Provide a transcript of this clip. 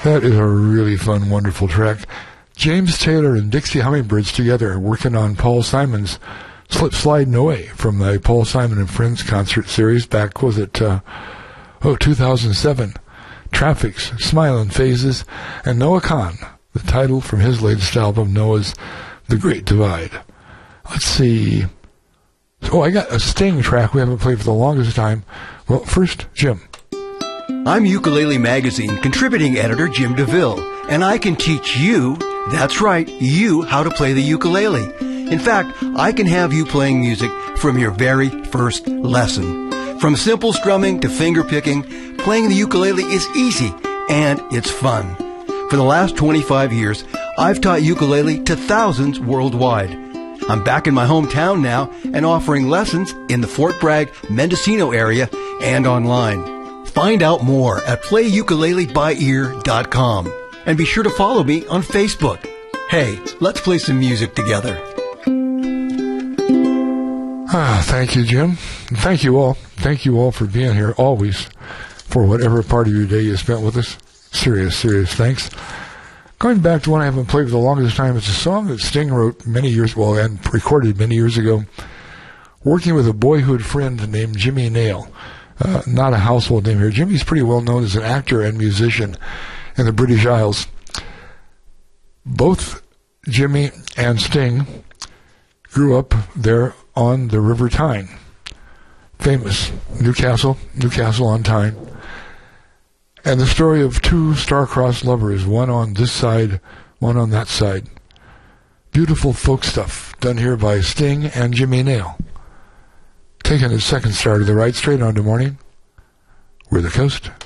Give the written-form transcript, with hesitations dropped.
That is a really fun, wonderful track. James Taylor and Dixie Hummingbirds together working on Paul Simon's Slip Sliding Away from the Paul Simon and Friends concert series back, was it, 2007. Traffic's Smiling Phases, and Noah Kahan, the title from his latest album, Noah's The Great Divide. Let's see. Oh, I got a Sting track we haven't played for the longest time. Well, first, Jim. I'm Ukulele Magazine contributing editor Jim DeVille, and I can teach you, that's right, you, how to play the ukulele. In fact, I can have you playing music from your very first lesson. From simple strumming to finger picking, playing the ukulele is easy, and it's fun. For the last 25 years, I've taught ukulele to thousands worldwide. I'm back in my hometown now and offering lessons in the Fort Bragg, Mendocino area and online. Find out more at playukuleleByEar.com. And be sure to follow me on Facebook. Hey, let's play some music together. Thank you, Jim. Thank you all. Thank you all for being here always, for whatever part of your day you spent with us. Serious thanks. Going back to one I haven't played for the longest time, it's a song that Sting wrote many years, and recorded many years ago, working with a boyhood friend named Jimmy Nail. Not a household name here. Jimmy's pretty well known as an actor and musician in the British Isles. Both Jimmy and Sting grew up there on the River Tyne. Famous. Newcastle on Tyne. And the story of two star-crossed lovers, one on this side, one on that side. Beautiful folk stuff done here by Sting and Jimmy Nail. Taking his second star to the right, straight on to morning. We're the coast.